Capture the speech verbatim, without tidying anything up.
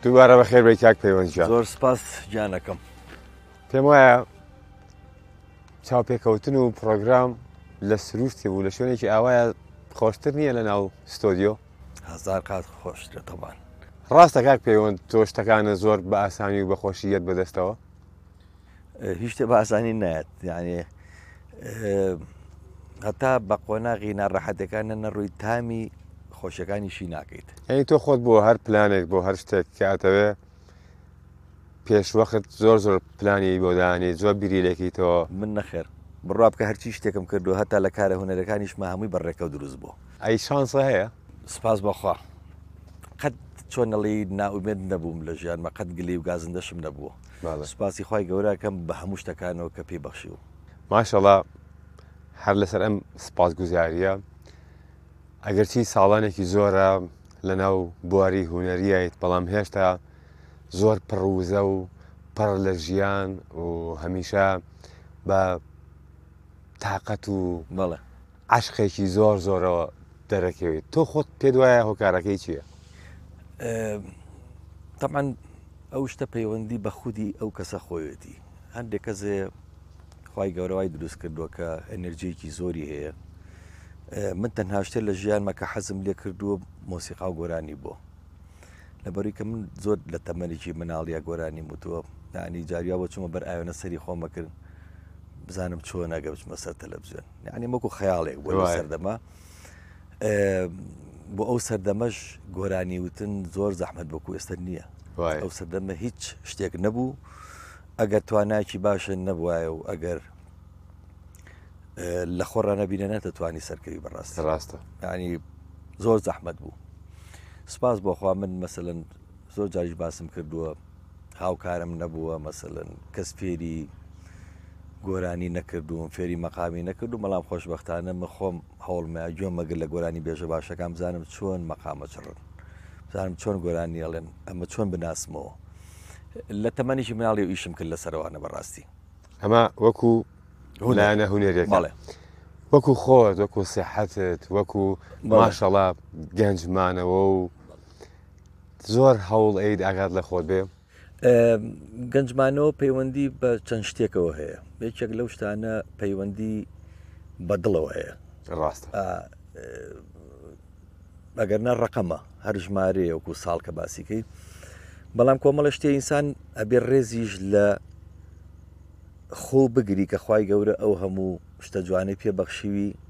دووبارە بەخێر بێی کاک پەیوەندجان. زۆر سپاس گیانەکەم. پێم وایە چاوپێکەوتن و پرۆگرام لە سروشتی بوو لە شوێنێکی ئاوایە خۆشتر نییە لە ناو ستۆدیۆ؟ هەزار قات خۆشترە تەبان. ڕاستە کاک پەیوەند تۆ شتەکانە زۆر بە ئاسانی و بە خۆشیەت بەدەستەوە؟ هیچ شتێ بە ئاسانی نایەت، یعنی هەتا بە قۆناغی ناڕەحەتەکانە نەڕووی تامی خۆشیەکانیشی ناکەیت. یعنی تۆ خۆت بۆ هەر پلانێک بۆ هەر شتێک کاتەوێ پێشوەخت زۆر زۆر پلانی بۆ دانی زۆر بیریلێکیتەوە. من نەخێر بڕوا بکە هەرچی شتێکم کردو هەتا لە کارە هونەرەکانیشمە هەمووی بەڕێکە و دروست بوو. ئەی شانسە هەیە؟ سپاس بەخوا. قەت چۆنەڵی ناومێت نەبووم لە ژیانمە، قەت گلی و گازندەشم نەبووە. سوپاسی خی گەورەکەم بە هەموو شتەکانەوە کە پێی بەخشی و ماشەڵا هەر لەسەر ئەم سپاس گوزاریە ئەگەرچی ساڵانێکی زۆرە لە ناو بواری هوەریایت، بەڵام هێشتا زۆر پڕوزە و پڕ لە ژیان و هەمیشە بە تااقەت و بەڵێ عاشقێکی زۆر زۆرەوە دەرەکەوێت. تۆ خۆت پێت وایە هۆکارەکەی چییە؟ تەمان ئەو شتە پەیوەندی بە خودی ئەو کەسە خۆیەتی. هەندێک کەسێ خی گەورەوای دروست کردووە کە ئەنرژیەکی زۆری هەیە. من تەنها شتێ لە ژیانمە کە حەزم لێ کردووە مۆسیقا و گۆرانی بۆ، لەبەری کە من زۆر لە تەمەێکی مناڵیا گۆرانی وتووە، ینی جاریا بۆ چوومە بەر ئاوێنە سەری خۆمە کرد بزانم چۆن ناگە بچمە سەر تەلەڤیزیۆن، یعنی وەکو خەیاڵێک بۆ سەردەما. بۆ ئەو سەردەمەش گۆرانی وتن زۆر زەحمەت بۆکو ئێستا نییە. ئەو سەردەمە هیچ شتێک نەبوو ئەگەر توانایکی باشن نەبووایە و ئەگەر لە خۆڕە نەبینە نەتەتوانی سەرکەوی بەڕاست ڕاستە، ینی زۆر زەحمەت بوو. سپاس بۆخوا من مەسەلەن زۆر جاریش باسم کردووە هاوکارم نەبووە، مەسەلەن کەس فێری گۆرانی نەکردوم، فێری مەقامی نەکردو، بەڵام خۆشبەختانە من خۆم هەوڵمە گوێم مەگر لە گۆرانی بێژە باشەکان بزانم چۆن مەقامە چڕن، بزانم چۆن گۆرانی ئەڵێن ئەمە چۆن بناسمەوە. لە تەمەنیشی مناڵی و ئیشم کرد لە سەرەوانە بەڕاستی. ئەمە وەکو لایەنە هونەرێک وەکو خۆت، وەکو سیحەتت، وەکو ماشەڵا گەنجمانەوە و زۆر هەوڵ ئەید ئاگات لە خۆت بێ. گەنجمانەوە پەیوەندی بە چەند شتێکەوە هەیە. یەکێک لەو شتانە پەیوەندی بەدڵەوە هەیە. ڕاستە. ئەگەرنا ڕقەمە هەر ژمارەیە وەکو ساڵ کە باسیکەی، بەڵام کۆمەڵە شتێ ئینسان ئەبێ ڕێزیش لە خۆ بگری کە خوای گەورە ئەو هەموو شتە جوانەی پێبەخشیوی